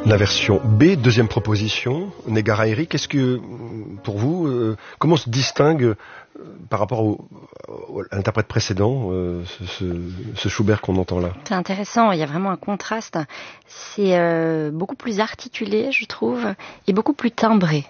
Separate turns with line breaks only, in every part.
La version B, deuxième proposition, Negara Eric, est-ce que, pour vous, comment se distingue par rapport à l'interprète précédent, ce Schubert qu'on entend là?
C'est intéressant, il y a vraiment un contraste. C'est beaucoup plus articulé, je trouve, et beaucoup plus timbré.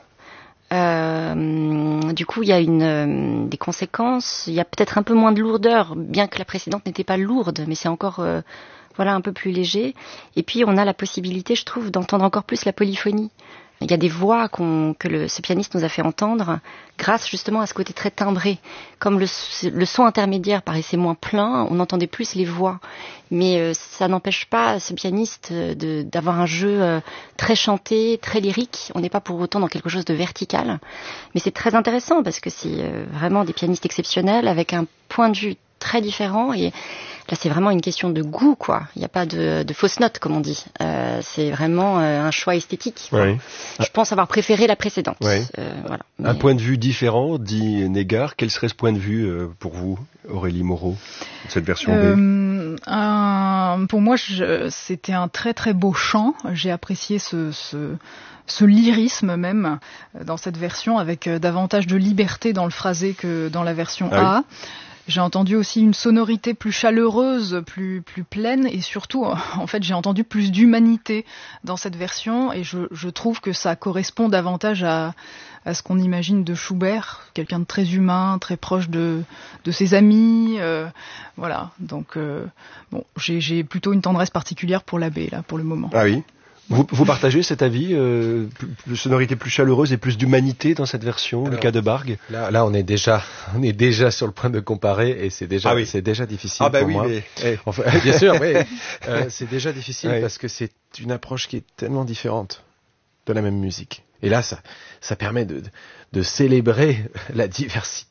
Du coup, il y a des conséquences, il y a peut-être un peu moins de lourdeur, bien que la précédente n'était pas lourde, mais c'est encore un peu plus léger. Et puis, on a la possibilité, je trouve, d'entendre encore plus la polyphonie. Il y a des voix que ce pianiste nous a fait entendre grâce justement à ce côté très timbré. Comme le son intermédiaire paraissait moins plein, on entendait plus les voix. Mais ça n'empêche pas ce pianiste d'avoir un jeu très chanté, très lyrique. On n'est pas pour autant dans quelque chose de vertical. Mais c'est très intéressant parce que c'est vraiment des pianistes exceptionnels avec un point de vue très différent. Et là, c'est vraiment une question de goût, quoi. Il n'y a pas de fausses notes, comme on dit. C'est vraiment un choix esthétique.
Oui.
Je pense avoir préféré la précédente.
Oui.
Voilà.
Un point de vue différent, dit Negard. Quel serait ce point de vue pour vous, Aurélie Moreau, cette version B?
Pour moi, c'était un très très beau chant. J'ai apprécié ce lyrisme même dans cette version, avec davantage de liberté dans le phrasé que dans la version A. Oui. J'ai entendu aussi une sonorité plus chaleureuse, plus pleine, et surtout, en fait, j'ai entendu plus d'humanité dans cette version, et je trouve que ça correspond davantage à ce qu'on imagine de Schubert, quelqu'un de très humain, très proche de ses amis, voilà. Donc, j'ai plutôt une tendresse particulière pour la B, là, pour le moment.
Ah oui. Vous partagez cet avis, de sonorité plus chaleureuse et plus d'humanité dans cette version, Lucas Debargue?
Là, on est déjà sur le point de comparer, et c'est déjà difficile pour moi. Enfin, bien sûr, oui. C'est déjà difficile parce que c'est une approche qui est tellement différente de la même musique. Et là, ça permet de célébrer la diversité